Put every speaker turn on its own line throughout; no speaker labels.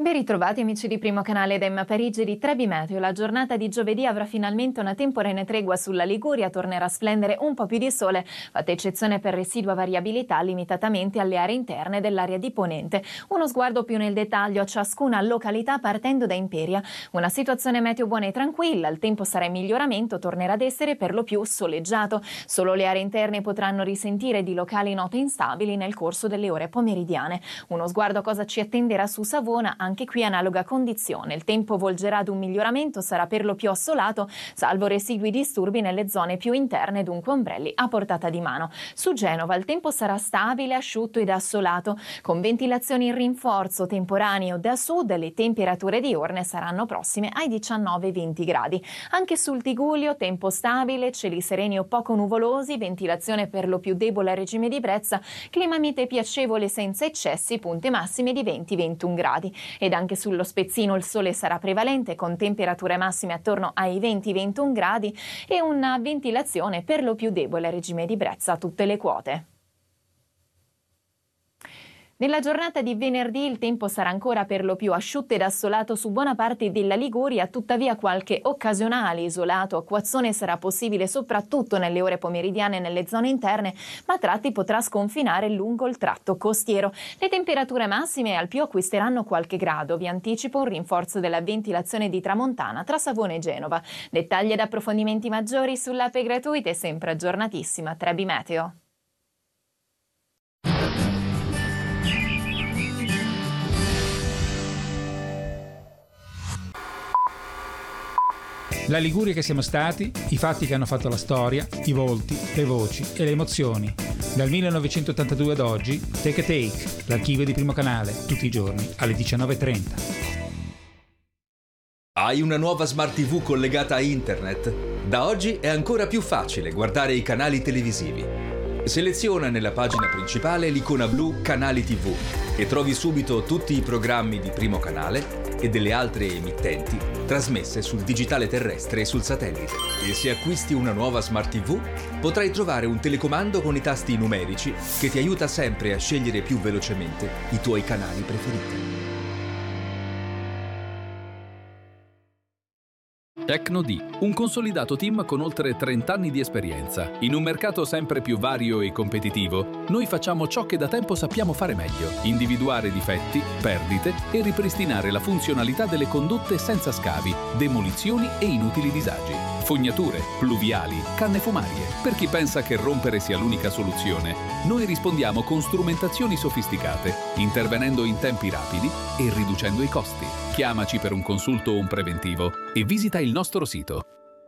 Ben ritrovati amici di Primo Canale da Emma Parigi di Trebi Meteo. La giornata di giovedì avrà finalmente una temporanea tregua sulla Liguria, tornerà a splendere un po' più di sole, fatta eccezione per residua variabilità limitatamente alle aree interne dell'area di Ponente. Uno sguardo più nel dettaglio a ciascuna località partendo da Imperia. Una situazione meteo buona e tranquilla, il tempo sarà in miglioramento, tornerà ad essere per lo più soleggiato. Solo le aree interne potranno risentire di locali note instabili nel corso delle ore pomeridiane. Uno sguardo a cosa ci attenderà su Savona, anche qui analoga condizione. Il tempo volgerà ad un miglioramento, sarà per lo più assolato, salvo residui disturbi nelle zone più interne, dunque ombrelli a portata di mano. Su Genova il tempo sarà stabile, asciutto ed assolato, con ventilazioni in rinforzo, temporaneo da sud, le temperature diurne saranno prossime ai 19-20 gradi. Anche sul Tigullio tempo stabile, cieli sereni o poco nuvolosi, ventilazione per lo più debole a regime di brezza, clima mite piacevole senza eccessi, punte massime di 20-21 gradi. Ed anche sullo Spezzino il sole sarà prevalente con temperature massime attorno ai 20-21 gradi e una ventilazione per lo più debole a regime di brezza a tutte le quote. Nella giornata di venerdì il tempo sarà ancora per lo più asciutto ed assolato su buona parte della Liguria, tuttavia qualche occasionale isolato acquazzone sarà possibile soprattutto nelle ore pomeridiane nelle zone interne, ma a tratti potrà sconfinare lungo il tratto costiero. Le temperature massime al più acquisteranno qualche grado. Vi anticipo un rinforzo della ventilazione di tramontana tra Savona e Genova. Dettagli ed approfondimenti maggiori sull'app gratuita e sempre aggiornatissima Trebi Meteo.
La Liguria che siamo stati, i fatti che hanno fatto la storia, i volti, le voci e le emozioni. Dal 1982 ad oggi, Take a Take, l'archivio di Primo Canale, tutti i giorni alle 19:30.
Hai una nuova Smart TV collegata a internet? Da oggi è ancora più facile guardare i canali televisivi. Seleziona nella pagina principale l'icona blu Canali TV e trovi subito tutti i programmi di Primo Canale e delle altre emittenti trasmesse sul digitale terrestre e sul satellite. E se acquisti una nuova Smart TV, potrai trovare un telecomando con i tasti numerici che ti aiuta sempre a scegliere più velocemente i tuoi canali preferiti.
Tecnod, un consolidato team con oltre 30 anni di esperienza. In un mercato sempre più vario e competitivo, noi facciamo ciò che da tempo sappiamo fare meglio: individuare difetti, perdite e ripristinare la funzionalità delle condotte senza scavi, demolizioni e inutili disagi. Fognature, pluviali, canne fumarie. Per chi pensa che rompere sia l'unica soluzione, noi rispondiamo con strumentazioni sofisticate, intervenendo in tempi rapidi e riducendo i costi. Chiamaci per un consulto o un preventivo e visita il nostro sito.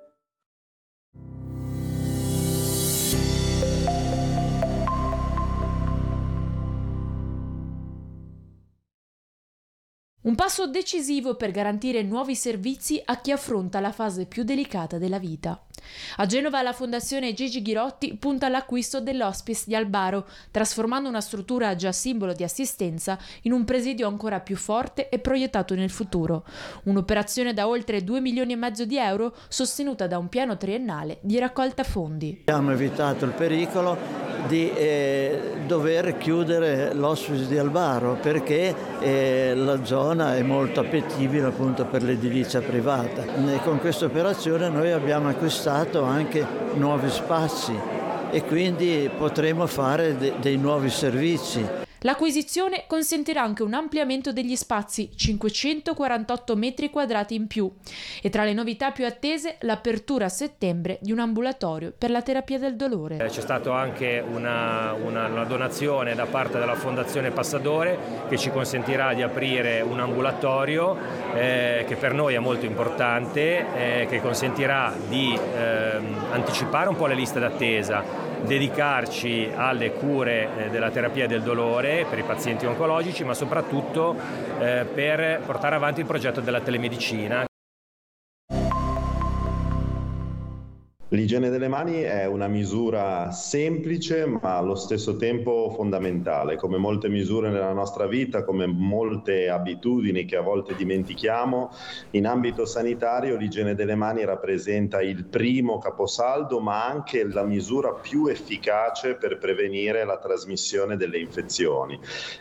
Un passo decisivo per garantire nuovi servizi a chi affronta la fase più delicata della vita. A Genova la Fondazione Gigi Ghirotti punta all'acquisto dell'hospice di Albaro, trasformando una struttura già simbolo di assistenza in un presidio ancora più forte e proiettato nel futuro. Un'operazione da oltre 2,5 milioni di euro, sostenuta da un piano triennale di raccolta fondi.
Abbiamo evitato il pericolo di dover chiudere l'hospice di Albaro perché la zona è molto appetibile appunto per l'edilizia privata. E con questa operazione noi abbiamo acquistato anche nuovi spazi e quindi potremo fare dei nuovi servizi.
L'acquisizione consentirà anche un ampliamento degli spazi, 548 metri quadrati in più, e tra le novità più attese l'apertura a settembre di un ambulatorio per la terapia del dolore.
C'è stata anche una donazione da parte della Fondazione Passadore che ci consentirà di aprire un ambulatorio che per noi è molto importante, che consentirà di anticipare un po' le liste d'attesa, dedicarci alle cure della terapia del dolore per i pazienti oncologici, ma soprattutto per portare avanti il progetto della telemedicina.
L'igiene delle mani è una misura semplice ma allo stesso tempo fondamentale. Come molte misure nella nostra vita, come molte abitudini che a volte dimentichiamo, in ambito sanitario l'igiene delle mani rappresenta il primo caposaldo ma anche la misura più efficace per prevenire la trasmissione delle infezioni.